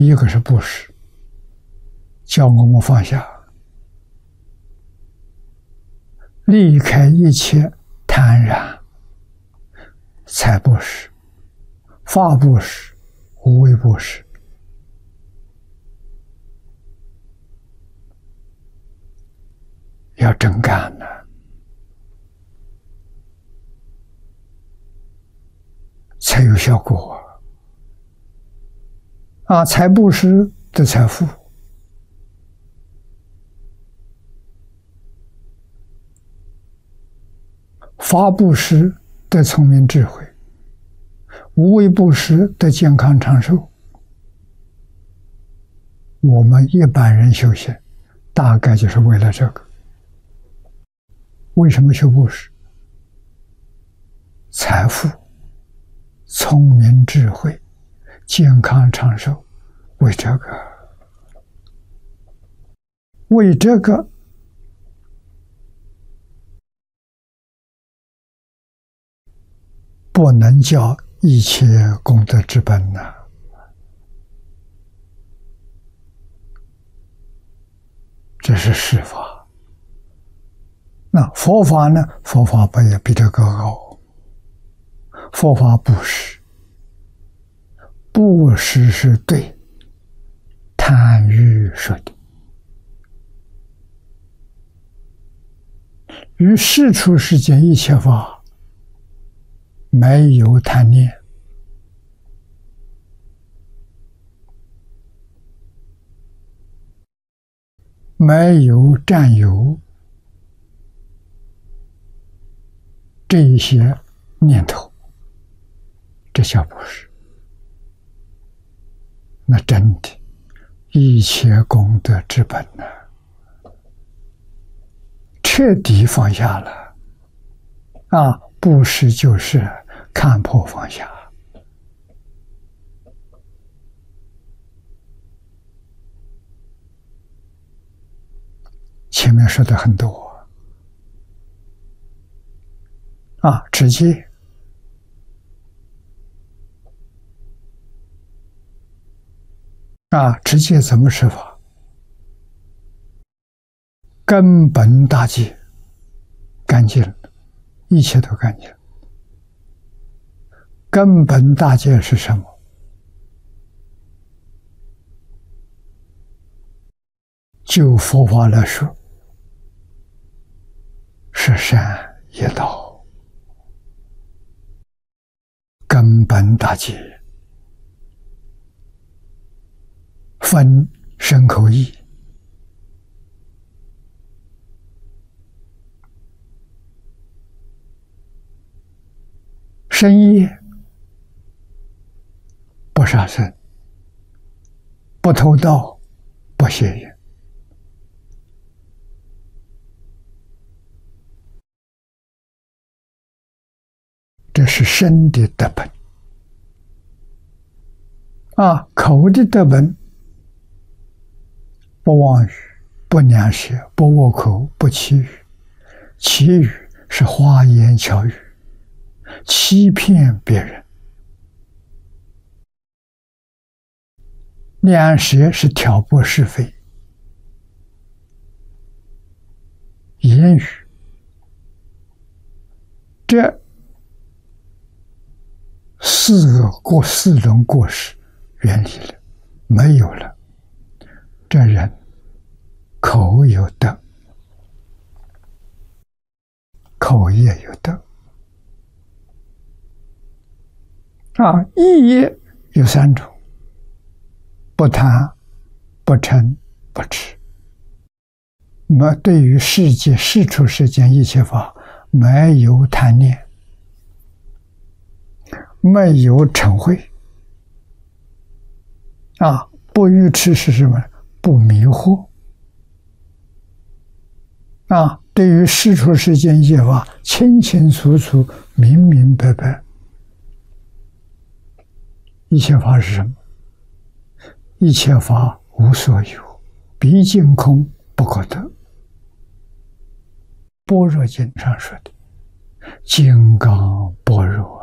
一个是布施，叫我们放下，离开一切贪婪，财布施、法布施、无为布施。要真干呢，才有效果啊！财布施的财富，法布施的聪明智慧，无为布施的健康长寿。我们一般人修行，大概就是为了这个。为什么修布施？财富、聪明智慧、健康长寿，为这个，为这个不能叫一切功德之本呐。这是世法。那佛法呢？佛法不也比这个高？佛法布施，布施是对贪欲说的，于世出世间一切法没有贪念，没有占有这一些念头，这叫布施。那真的，一切功德之本呢，彻底放下了啊！布施就是看破放下。前面说的很多啊，持戒啊，持戒怎么持法？根本大戒，干净了，一切都干净了。根本大戒是什么？就佛法来说，是善业道。根本大戒，分身口意，身业不杀生，不偷盗，不邪淫，这是身的德本啊。口的德本，不妄语，不两舌，不恶口，不绮语。绮语是花言巧语，欺骗别人；两舌是挑拨是非。言语，这四种过失远离了，没有了，这人口有德，口业有德啊。意业有三种：不贪、不嗔、不痴。对于世界世出世间一切法，没有贪念，没有嗔恚啊。不愚痴是什么？不迷惑啊。对于世出世间一切法，清清楚楚、明明白白。一切法是什么？一切法无所有，毕竟空，不可得。般若经上说的金刚般若